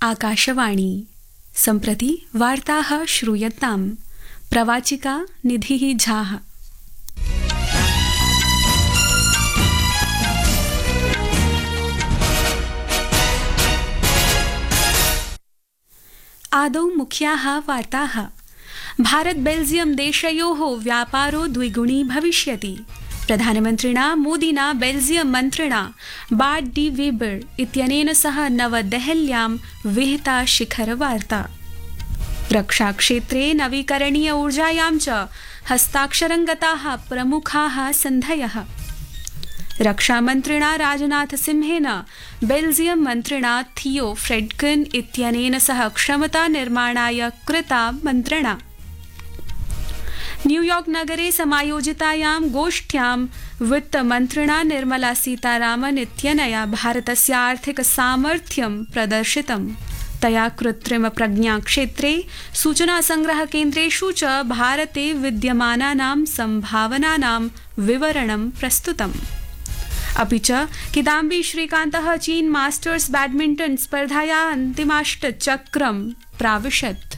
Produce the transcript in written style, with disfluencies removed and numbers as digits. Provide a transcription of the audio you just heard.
आकाशवाणी सम्प्रति वार्ताः श्रूयन्ताम्। प्रवाचिका निधिः झाः। आदौ मुख्याः वार्ताः। भारत बेल्जियम देशयोः व्यापारो द्विगुणी भविष्यति। प्रधानमन्त्रिणा मोदिना बेल्जियम मन्त्रिणा बार्ट डी वेबर इत्यनेन सह नवदेहल्यां विहिता शिखरवार्ता। रक्षाक्षेत्रे नवीकरणीय ऊर्जायां च हस्ताक्षरं गताः प्रमुखाः सन्धयः। रक्षामन्त्रिणा राजनाथसिंहेन बेल्जियम मन्त्रिणा थियो फ्रेडकिन इत्यनेन सह क्षमता निर्माणाय कृता मन्त्रणा। न्यूयॉर्क नगरे समायोजितायां गोष्ठ्यां वित्तमन्त्रिणा निर्मला सीतारामन इत्यनया भारतस्य आर्थिक सामर्थ्यं प्रदर्शितम्। तया कृत्रिम प्रज्ञा क्षेत्रे सूचना संग्रह केन्द्रेषु च भारते विद्यमानानां सम्भावनानां विवरणं प्रस्तुतम्। अपि च किदाम्बी श्रीकान्तः चीन मास्टर्स बैडमिण्टन स्पर्धायाः अन्तिमाष्टचक्रं प्राविशत्।